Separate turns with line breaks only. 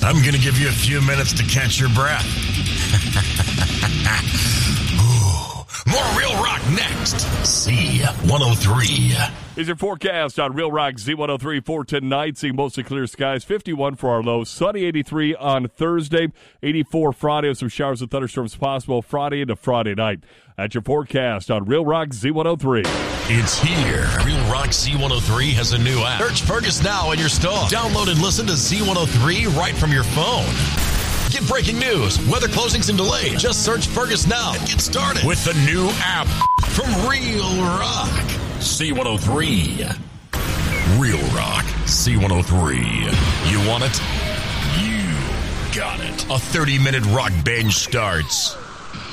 I'm going to give you a few minutes to catch your breath. More Real Rock next. Z103.
Is your forecast on Real Rock Z103 for tonight. Seeing mostly clear skies. 51 for our low. Sunny 83 on Thursday. 84 Friday with some showers and thunderstorms possible Friday into Friday night. That's your forecast on Real Rock Z103.
It's here. Real Rock Z103 has a new app. Search Fergus now in your store. Download and listen to Z103 right from your phone. Get breaking news, weather closings and delays. Just search Fergus now and get started with the new app from Real Rock C103. Real Rock C103. You want it? You got it. A 30-minute rock binge starts